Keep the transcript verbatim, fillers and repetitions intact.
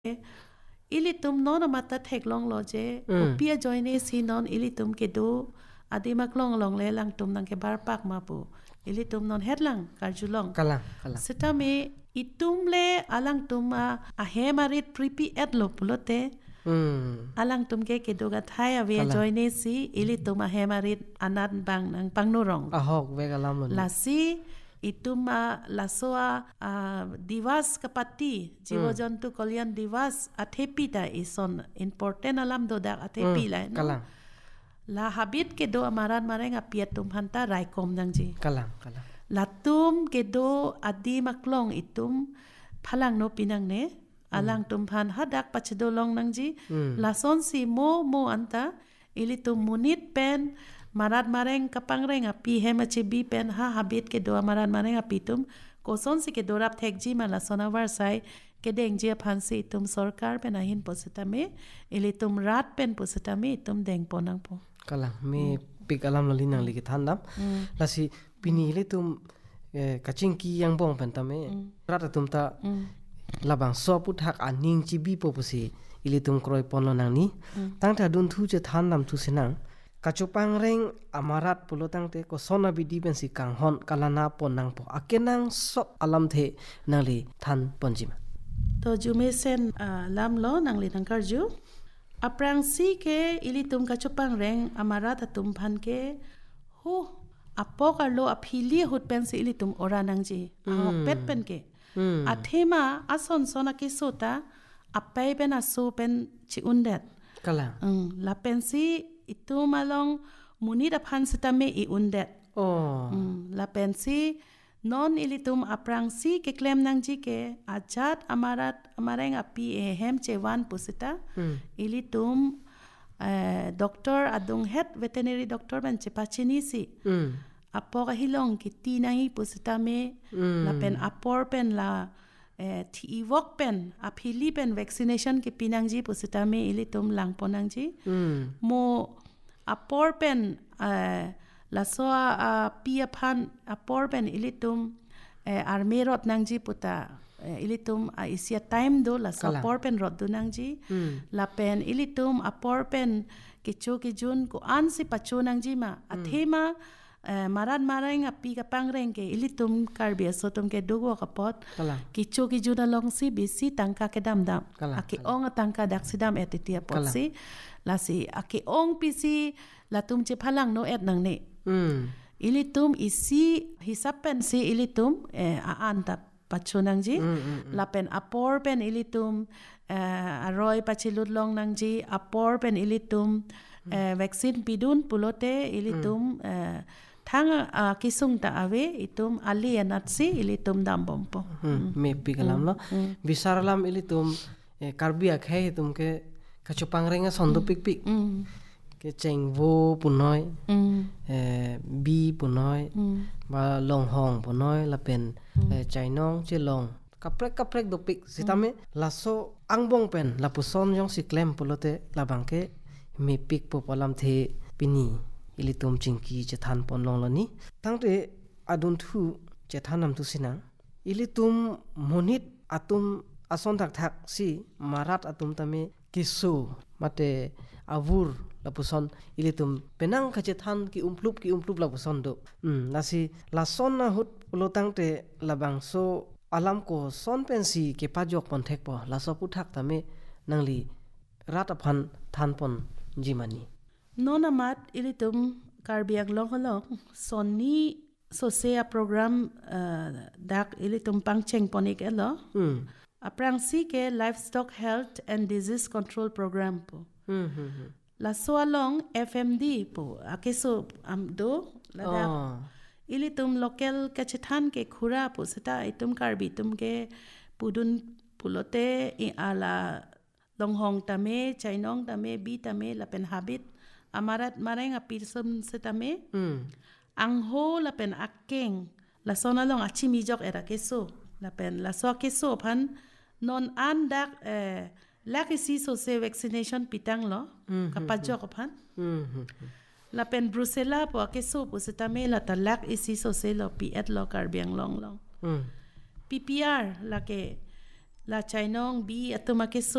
ilitum non amata thek long lo je upia joine si non ilitum ke do adimak long long le lang tum nang ke bar pak ma pu ilitum non headlang karjulong kalang kalang setame itum le alang tum a hemarit pripi et lo pulote alang tum ke ke do ga thaya we joine si ilitum a hemarit anan bang nang pangnurong ahok we kalam la si ituma lasoa uh, divas kapati jiwa mm. jantu kalyan divas athepi ta ison important alam do dak athepi mm. lai no kalang la habit ke do amaran mareng apiat tum hanta raikom dang ji kalang kalang latum ke do adi maklong itum phalang no pinang ne alang tum phan hadak pachido long nang ji mm. lason si mo mo anta ilitum munit pen marat mareng kapangreng api hemachi bi pen ha habit ke do marat mareng api tum koson si ke dorap thekji mala sonawar sai ke deng je phansi tum sarkar pen ahin positame ili tum rat pen positame tum deng ponang po kalang me pik alam lo linang liki thandam lasi pini le tum kaching ki yang bong pen tame rat tum ta labang so put hak aning chi bi popusi ili tum kroi ponlo nang ni tang tha dun thu je thandam thu sinang kachupang reng amarat pulotang te ko sona bidi ben si kang hon kalana ponang po akenang sop alam the nangli than ponjima to jume sen uh, lam lo nangli nangkar ju aprang si ke ilitum kachupang reng amarat atum phan ke hu apokar lo aphili hut pen si ilitum ora nangji ahok pet pen ke athema ason sona ke sota apai pen aso pen chi undet kala um, la pen si itu malong munida phan sitame I undet oh mm, la pensi non ilitum aprang si ke klem nang ji ke ajat amarat amareng api e hem chewan pusita mm. ilitum uh, doctor adung head veterinary doctor ban chepachini si mm. apor hilong ki tinai pusita me mm. la pen apor pen la eh, thi iwok pen aphili pen vaccination ki pinang ji pusita me ilitum lang ponang ji mm. mo apor pen uh, la soa uh, pia phan apor pen ilitum uh, armerot nangji puta uh, ilitum uh, isia time do la so apor pen rot do nangji mm. la pen ilitum apor pen kichu ki jun ko ansi pachu nangji ma mm. athema uh, maran marang api ka pangreng ke ilitum karbia sotum ke dugo kapot kichu ki jun along si bisi tangka ke dam dam aki ong tangka dak sidam etitia pot si lasi aki ong pisi latum che phalang no et nang ne mm. ilitum isi hisapen si ilitum eh, a anta pachunang ji mm, mm, mm. lapen apor pen ilitum eh, aroi pachilut long nang ji apor pen ilitum mm. eh, vaccine pidun pulote ilitum mm. eh, thang uh, kisung ta ave itum ali anatsi ilitum dambom po mm. mm. me pikalam mm. lo mm. bisaralam ilitum eh, karbia khai tum ke kachupang renga sondo mm. pik pik mm. ke chengwo punoi mm. eh, bi punoi mm. ba long hong punoi la pen mm. eh, chainong chilong kaprek kaprek do pik sitame mm. laso angbong pen la puson jong si klem pulote la bangke me pik po polam the pini ilitum chingki che than pon long lani tangte adun thu che thanam tu sina ilitum monit atum ason thak thak si marat atum tame kisu mate avur lapuson ilitum penang khache than ki umplup ki umplup lapuson do um nasi lason na hut ulotang te labang so alam ko son pensi ke pajok pon thek po laso puthak tame nangli rat aphan than pon jimani nonamat ilitum karbiak long-long sonni sosea program uh, dak ilitum pangcheng ponik elo mm. aprang si ke livestock health and disease control program po mm -hmm. la so along F M D po akeso am do la da oh. ilitum local kachethan ke khura po seta itum karbi tum ke pudun pulote I ala longhong tame chainong tame bi tame la pen habit amarat mareng apirsum setame mm. angho la pen akeng la sona long achimi jok era keso la pen la so keso phan non andak eh, lakisi so se vaccination pitang lo mm-hmm. kapajok phan mm-hmm. la pen brucella po keso po setame la talak isi so se lo pi et lo karbiang long long mm. P P R la ke la chainong bi atuma keso